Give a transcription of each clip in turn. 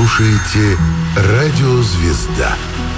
слушаете «Радио Звезда».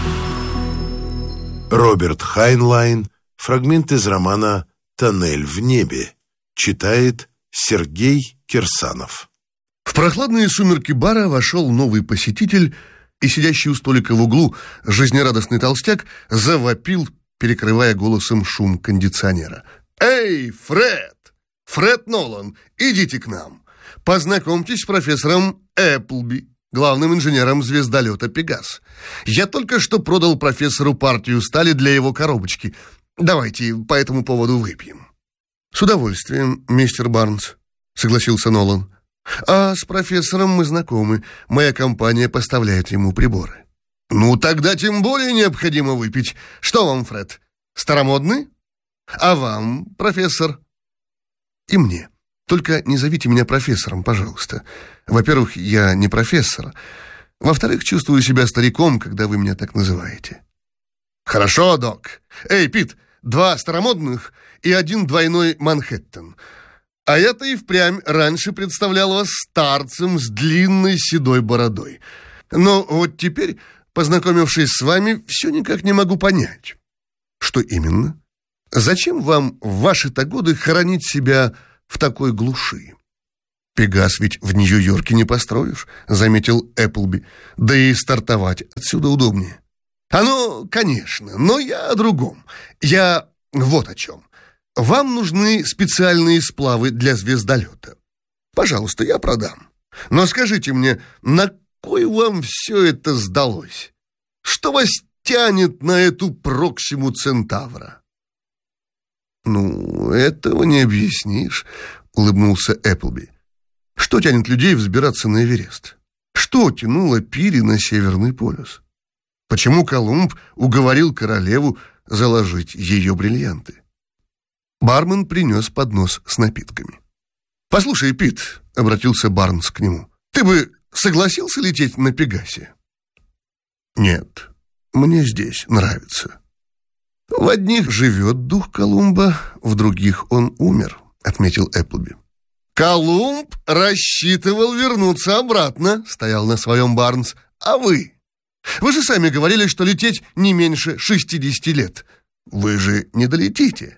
Роберт Хайнлайн. Фрагмент из романа «Тоннель в небе». Читает Сергей Кирсанов. В прохладные сумерки бара вошел новый посетитель, и сидящий у столика в углу жизнерадостный толстяк завопил, перекрывая голосом шум кондиционера. «Эй, Фред! Фред Нолан, идите к нам! Познакомьтесь с профессором Эпплби, главным инженером звездолета «Пегас». Я только что продал профессору партию стали для его коробочки. Давайте по этому поводу выпьем». «С удовольствием, мистер Барнс», — согласился Нолан. «А с профессором мы знакомы. Моя компания поставляет ему приборы». «Ну, тогда тем более необходимо выпить. Что вам, Фред, старомодный? А вам, профессор?» «И мне. Только не зовите меня профессором, пожалуйста. Во-первых, я не профессор. Во-вторых, чувствую себя стариком, когда вы меня так называете». «Хорошо, док. Эй, Пит, 2 старомодных и 1 двойной Манхэттен. А я-то и впрямь раньше представлял вас старцем с длинной седой бородой. Но вот теперь, познакомившись с вами, все никак не могу понять». «Что именно? Зачем вам в ваши-то годы хоронить себя в такой глуши?» «Пегас ведь в Нью-Йорке не построишь», — заметил Эпплби. «Да и стартовать отсюда удобнее». «Оно, конечно, но я о другом. Я вот о чем. Вам нужны специальные сплавы для звездолета. Пожалуйста, я продам. Но скажите мне, на кой вам все это сдалось? Что вас тянет на эту Проксиму Центавра?» «Ну, этого не объяснишь», — улыбнулся Эпплби. «Что тянет людей взбираться на Эверест? Что тянуло Пири на Северный полюс? Почему Колумб уговорил королеву заложить ее бриллианты?» Бармен принес поднос с напитками. «Послушай, Пит», — обратился Барнс к нему, — «ты бы согласился лететь на Пегасе?» «Нет, мне здесь нравится». «В одних живет дух Колумба, в других он умер», — отметил Эпплби. «Колумб рассчитывал вернуться обратно», — стоял на своем Барнс. «А вы? Вы же сами говорили, что лететь не меньше 60 лет. Вы же не долетите».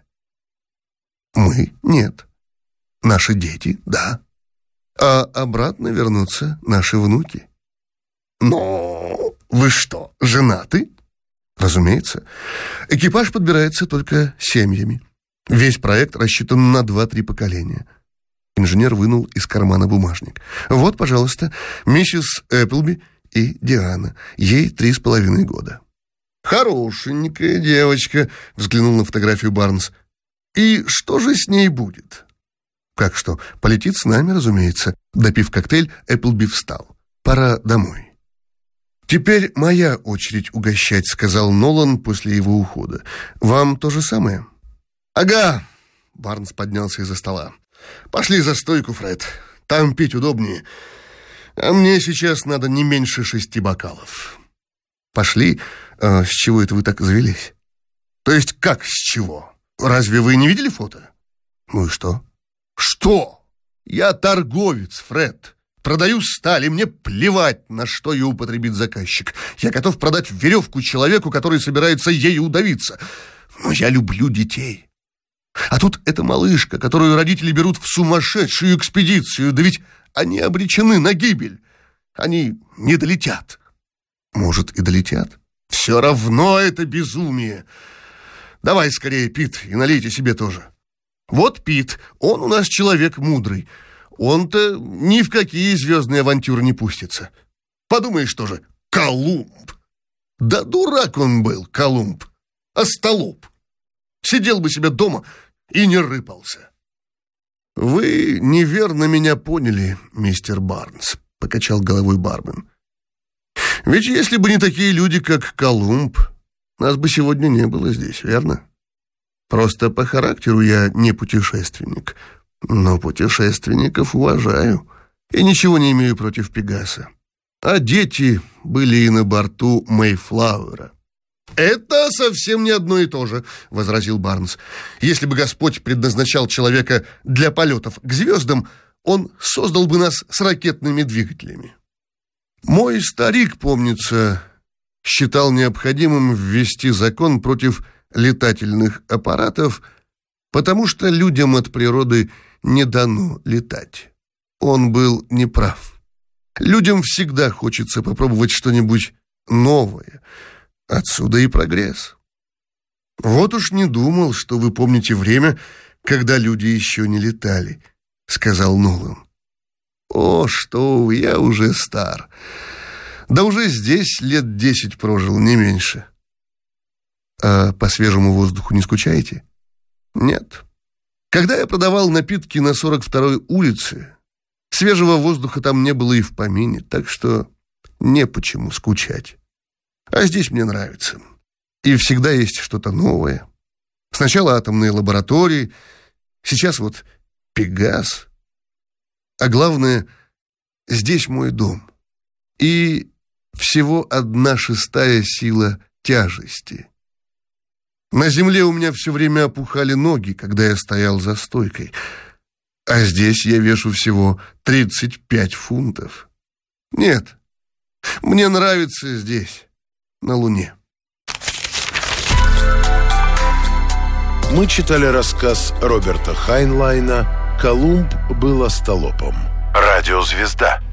«Мы? Нет. Наши дети? Да. А обратно вернутся наши внуки». «Но вы что, женаты?» «Разумеется. Экипаж подбирается только семьями. Весь проект рассчитан на 2-3 поколения». Инженер вынул из кармана бумажник. «Вот, пожалуйста, миссис Эпплби и Диана. Ей 3,5 года». «Хорошенькая девочка», — взглянул на фотографию Барнс. «И что же с ней будет?» «Как что? Полетит с нами, разумеется». Допив коктейль, Эпплби встал. «Пора домой». «Теперь моя очередь угощать», — сказал Нолан после его ухода. «Вам то же самое?» «Ага», — Барнс поднялся из-за стола. «Пошли за стойку, Фред. Там пить удобнее. А мне сейчас надо не меньше 6 бокалов». «Пошли? С чего это вы так завелись?» «То есть как с чего? Разве вы не видели фото?» «Ну и что?» «Что? Я торговец, Фред. Продаю сталь, и мне плевать, на что ее употребит заказчик. Я готов продать веревку человеку, который собирается ею удавиться. Но я люблю детей. А тут эта малышка, которую родители берут в сумасшедшую экспедицию. Да ведь они обречены на гибель. Они не долетят». «Может, и долетят?» «Все равно это безумие. Давай скорее, Пит, и налейте себе тоже. Вот Пит, он у нас человек мудрый. Он-то ни в какие звездные авантюры не пустится. Подумаешь тоже, Колумб. Да дурак он был, Колумб. Остолоп. Сидел бы себе дома и не рыпался». «Вы неверно меня поняли, мистер Барнс», — покачал головой бармен. «Ведь если бы не такие люди, как Колумб, нас бы сегодня не было здесь, верно? Просто по характеру я не путешественник, но путешественников уважаю и ничего не имею против Пегаса. А дети были и на борту Мэйфлауэра». «Это совсем не одно и то же», — возразил Барнс. «Если бы Господь предназначал человека для полетов к звездам, он создал бы нас с ракетными двигателями». Мой старик, помнится, считал необходимым ввести закон против летательных аппаратов, потому что людям от природы не дано летать. Он был неправ. Людям всегда хочется попробовать что-нибудь новое. Отсюда и прогресс. «Вот уж не думал, что вы помните время, когда люди еще не летали», — сказал Нолан. «О, что вы, я уже стар. Да уже здесь лет 10 прожил, не меньше». «А по свежему воздуху не скучаете?» «Нет. Когда я продавал напитки на 42-й улице, свежего воздуха там не было и в помине, так что не почему скучать. А здесь мне нравится. И всегда есть что-то новое. Сначала атомные лаборатории, сейчас вот Пегас. А главное, здесь мой дом. И всего 1/6 сила тяжести. На земле у меня все время опухали ноги, когда я стоял за стойкой. А здесь я вешу всего 35 фунтов. Нет, мне нравится здесь, на Луне». Мы читали рассказ Роберта Хайнлайна «Колумб был остолопом». Радиозвезда.